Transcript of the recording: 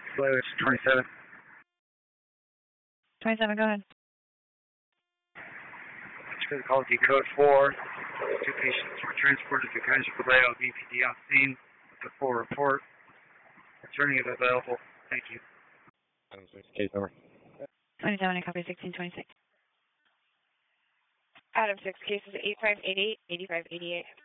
Flyway 27. 27, go ahead. Transfer the call decode 4. 2 patients were transported to Kaiser Vallejo BPD on scene with a full report. Returning if available. Thank you. Case number. 27, I copy 1626. Adam 6, cases 8588, 8588.